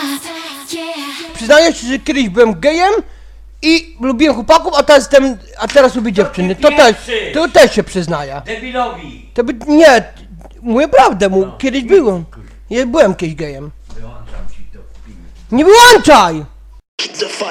Przyznaję się, że kiedyś byłem gejem i lubiłem chłopaków, a teraz lubię dziewczyny. To też się przyznaję. Debilowi! Nie, mówię prawdę, kiedyś byłem. Ja byłem kiedyś gejem. Wyłączam ci to w filmie. Nie wyłączaj!